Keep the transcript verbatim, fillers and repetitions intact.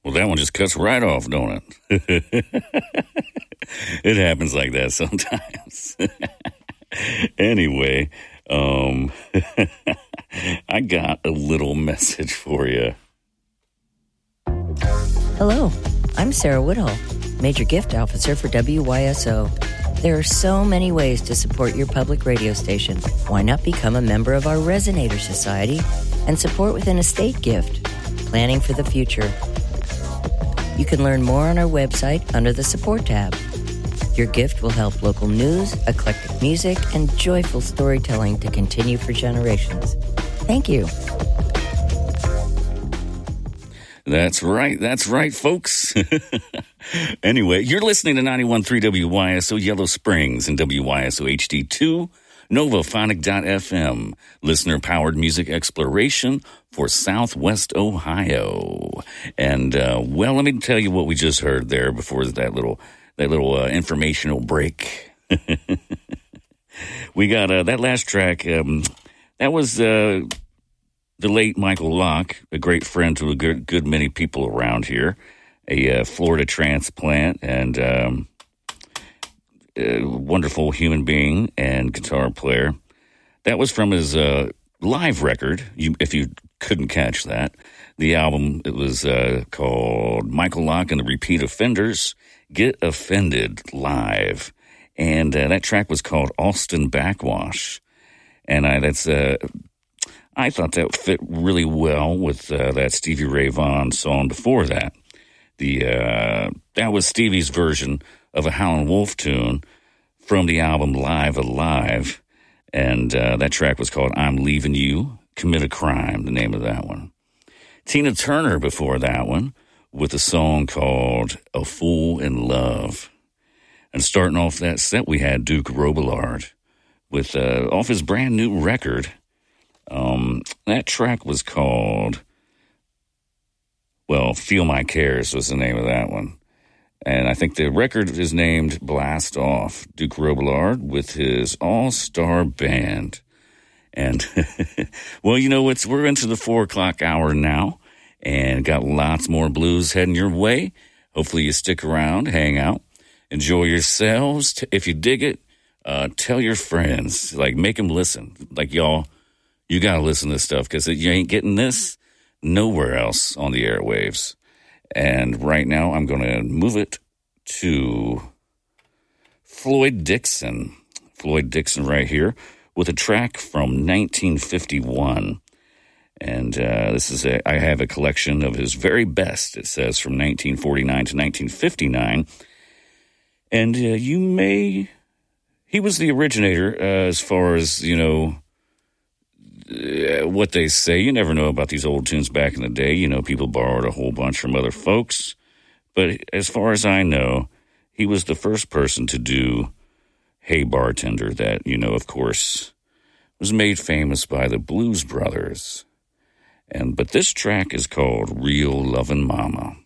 Well, that one just cuts right off, don't it? It happens like that sometimes. Anyway, um, I got a little message for you. Hello, I'm Sarah Woodhull, Major Gift Officer for W Y S O. There are so many ways to support your public radio station. Why not become a member of our Resonator Society and support with an estate gift? Planning for the future. You can learn more on our website under the Support tab. Your gift will help local news, eclectic music, and joyful storytelling to continue for generations. Thank you. That's right. That's right, folks. Anyway, you're listening to ninety-one point three W Y S O Yellow Springs and W Y S O H D two, Novaphonic dot f m, listener-powered music exploration for Southwest Ohio. And, uh, well, let me tell you what we just heard there before that little that little uh, informational break. We got uh, that last track. Um, that was uh, the late Michael Locke, a great friend to a good, good many people around here, a uh, Florida transplant and um, a wonderful human being and guitar player. That was from his uh, live record, you, if you couldn't catch that. The album, it was uh, called Michael Locke and the Repeat Offenders, Get Offended Live. And uh, that track was called Austin Backwash. And I, that's, uh, I thought that fit really well with uh, that Stevie Ray Vaughan song before that. The uh, that was Stevie's version of a Howlin' Wolf tune from the album Live Alive. And uh, that track was called I'm Leaving You, Commit a Crime, the name of that one. Tina Turner before that one with a song called A Fool in Love. And starting off that set, we had Duke Robillard with uh, off his brand new record. Um, that track was called, well, Feel My Cares was the name of that one. And I think the record is named Blast Off. Duke Robillard with his all-star band. And, well, you know, it's we're into the four o'clock hour now and got lots more blues heading your way. Hopefully you stick around, hang out, enjoy yourselves. If you dig it, uh, tell your friends, like make them listen. Like, y'all, you got to listen to this stuff because you ain't getting this nowhere else on the airwaves. And right now I'm going to move it to Floyd Dixon. Floyd Dixon right here with a track from nineteen fifty-one. And uh, this is a, I have a collection of his very best, it says, from nineteen forty-nine to nineteen fifty-nine. And uh, you may, he was the originator uh, as far as, you know, uh, what they say. You never know about these old tunes back in the day. You know, people borrowed a whole bunch from other folks. But as far as I know, he was the first person to do Hey Bartender that, you know, of course, was made famous by the Blues Brothers. And but this track is called Real Lovin' Mama.